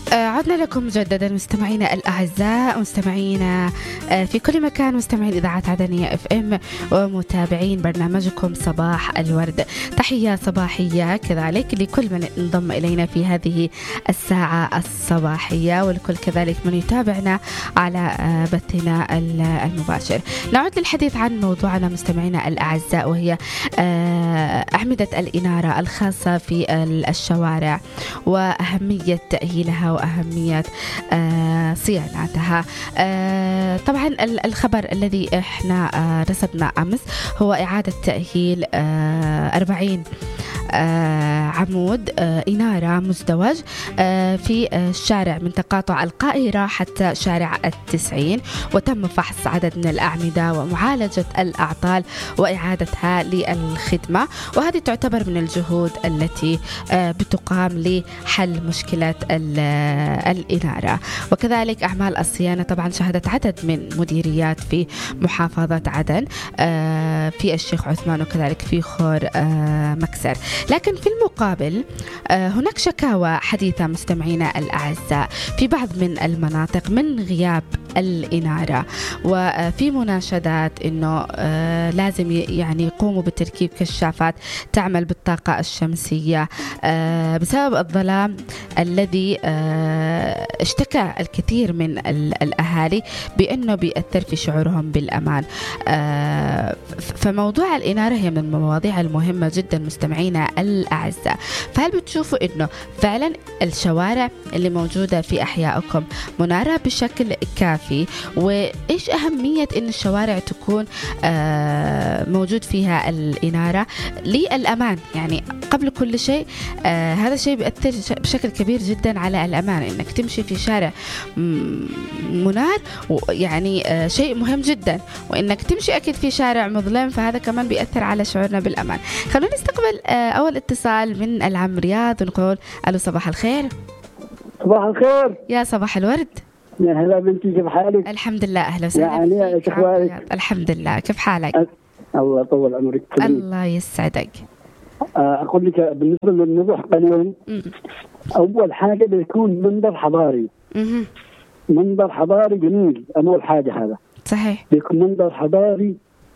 عدنا لكم مجددا مستمعينا الأعزاء، مستمعينا في كل مكان، مستمعين إذاعة عدنية اف ام ومتابعين برنامجكم صباح الورد. تحية صباحية كذلك لكل من انضم إلينا في هذه الساعة الصباحية، ولكل كذلك من يتابعنا على بثنا المباشر. نعود للحديث عن موضوعنا مستمعينا الأعزاء، وهي أعمدة الإنارة الخاصة في الشوارع وأهمية تأهيلها وأهمية صيانتها. طبعا الخبر الذي احنا رصدنا أمس هو إعادة تأهيل 40 عمود إنارة مزدوج في الشارع من تقاطع القاهرة حتى شارع 90، وتم فحص عدد من الأعمدة ومعالجة الأعطال وإعادتها للخدمة، وهذه تعتبر من الجهود التي بتقام لحل مشكلة الإنارة. وكذلك أعمال الصيانة طبعا شهدت عدد من مديريات في محافظة عدن، في الشيخ عثمان وكذلك في خور مكسر. لكن في المقابل هناك شكاوى حديثة مستمعينا الأعزاء في بعض من المناطق من غياب الإنارة، وفي مناشدات إنه لازم يعني يقوموا بتركيب كشافات تعمل بالطاقة الشمسية بسبب الظلام الذي اشتكى الكثير من الأهالي بأنه بيأثر في شعورهم بالأمان. فموضوع الإنارة هي من المواضيع المهمة جدا مستمعينا الأعزاء. فهل بتشوفوا إنه فعلا الشوارع اللي موجودة في أحيائكم منارة بشكل كافي؟ وإيش أهمية إن الشوارع تكون موجود فيها الإنارة للأمان؟ يعني قبل كل شيء هذا الشيء بيأثر بشكل كبير جدا على الأمان، إنك تمشي في شارع منار يعني شيء مهم جدا، وإنك تمشي أكيد في شارع مظلم فهذا كمان بيأثر على شعورنا بالأمان. خلونا نستقبل أول اتصال من العم رياض ونقول ألو صباح الخير. صباح الخير يا صباح الورد. يا هلا بنتي، كيف حالك؟ الحمد لله، أهلا وسهلا. يعني ايش اخبارك؟ الحمد لله، كيف حالك؟ الله يطول عمرك. الله يسعدك. اقول لك بالنسبه للنضوح قليلا، اول حاجه بيكون منظر حضاري. منظر حضاري جميل، اول حاجه هذا صحيح، بيكون منظر حضاري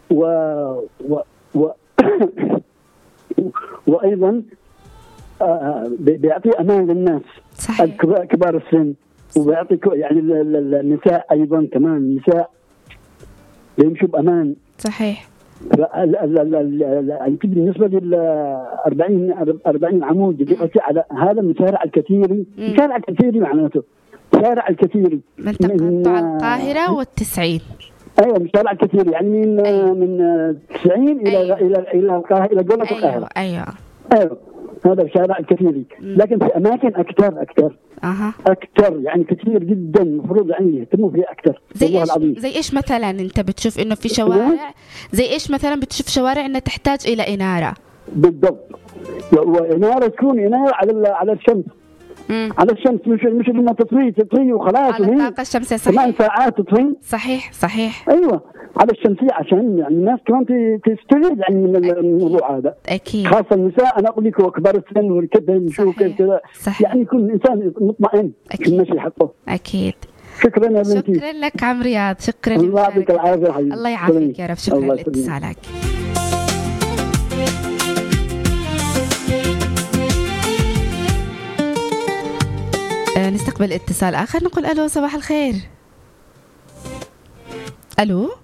وايضا بيعطي امان للناس. صحيح. كبار السن، وبيعطي يعني النساء ايضا، كمان النساء بيمشوا بامان. صحيح. بالنسبه لل 40 عمود اللي قلت على هذا من شارع الكثيري. شارع الكثيري معناته شارع الكثيري من تقاطع القاهره والتسعين. ايوه من شارع الكثيري، يعني من 90 الى القاهره، الى جوله القاهره. ايوه هذا شارع الكثيري. لكن في اماكن اكثر يعني كثير جدا، المفروض يعني يهتموا فيها اكثر. زي ايش مثلا انت بتشوف انه في شوارع، زي ايش مثلا بتشوف شوارع انها تحتاج الى اناره؟ بالضبط، واناره تكون اناره على الشمس. على الشمس، مش لما تطفي وخلاص، على الطاقة الشمسية. صحيح، 8 ساعات تطفي. صحيح. ايوه على الشمسية، عشان يعني الناس كمان تستفيد يعني من الموضوع هذا. اكيد، خاصة النساء. انا اقول لك وكبار السن والكذا نشوف كذا، يعني يكون الانسان مطمئن في المشي حقه. اكيد. شكرا يا بنتي. شكرا لك عم رياض، شكرا. الله يعطيك العافية حبيبي. الله يعافيك يا رب. شكرا لاتصالك. نستقبل اتصال آخر، نقول ألو صباح الخير. ألو